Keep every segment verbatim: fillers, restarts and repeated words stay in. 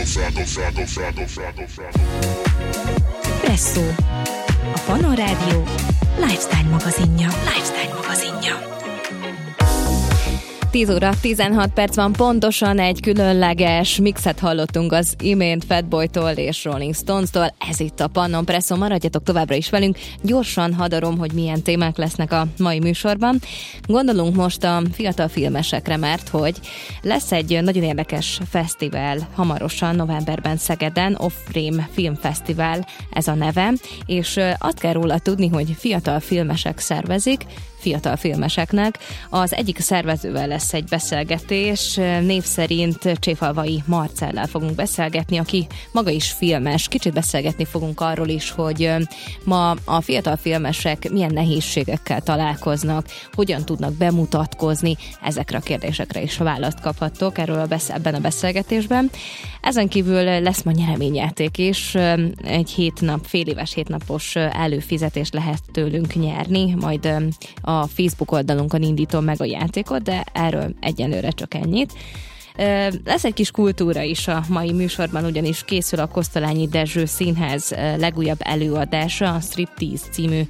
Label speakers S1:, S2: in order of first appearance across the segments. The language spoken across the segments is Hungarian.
S1: Presszó. A Pannon Rádió lifestyle magazinja. Lifestyle magazinja.
S2: tíz óra tizenhat perc van, pontosan egy különleges mixet hallottunk az imént Fatboytól és Rolling Stones-tól. Ez itt a Pannon Presszó, maradjatok továbbra is velünk. Gyorsan hadarom, hogy milyen témák lesznek a mai műsorban. Gondolunk most a fiatal filmesekre, mert hogy lesz egy nagyon érdekes fesztivál hamarosan, novemberben Szegeden, Off-Frame Filmfesztivál ez a neve, és azt kell róla tudni, hogy fiatal filmesek szervezik, fiatal filmeseknek. Az egyik szervezővel lesz egy beszélgetés, név szerint Cséfalvai Marcellel fogunk beszélgetni, aki maga is filmes. Kicsit beszélgetni fogunk arról is, hogy ma a fiatal filmesek milyen nehézségekkel találkoznak, hogyan tudnak bemutatkozni, ezekre a kérdésekre is választ kaphattok erről a besz- ebben a beszélgetésben. Ezen kívül lesz ma nyereményjáték is, egy hét nap, fél éves hétnapos előfizetést lehet tőlünk nyerni, majd a Facebook oldalunkon indítom meg a játékot, de erről egyenlőre csak ennyit. Lesz egy kis kultúra is a mai műsorban, ugyanis készül a Kosztolányi Dezső Színház legújabb előadása, a Striptease című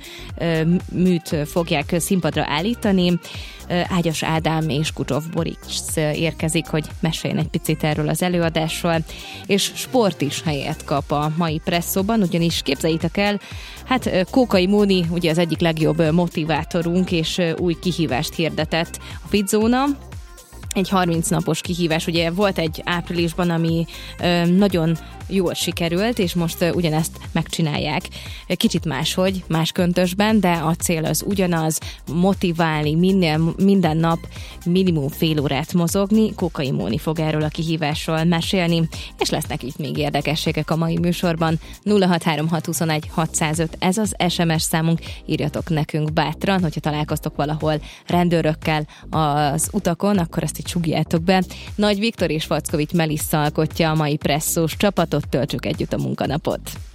S2: műt fogják színpadra állítani. Ágyas Ádám és Kucsov Borics érkezik, hogy meséljen egy picit erről az előadásról, és sport is helyet kap a mai Presszóban, ugyanis képzeljétek el, hát Kókai Móni ugye az egyik legjobb motivátorunk, és új kihívást hirdetett a Fitzóna. Egy harminc napos kihívás, ugye volt egy áprilisban, ami ö, nagyon jól sikerült, és most ö, ugyanezt megcsinálják. Kicsit máshogy, más köntösben, de a cél az ugyanaz, motiválni, minél, minden nap minimum fél órát mozogni. Kókai Móni fog erről a kihívásról mesélni, és lesznek itt még érdekességek a mai műsorban. nulla hat három hat huszonegy hatszázöt, ez az es em es számunk, írjatok nekünk bátran, hogyha találkoztok valahol rendőrökkel az utakon, akkor ezt itt sugjátok be. Nagy Viktor és Fackovics Melissa alkotja a mai presszós csapatot, töltsük együtt a munkanapot.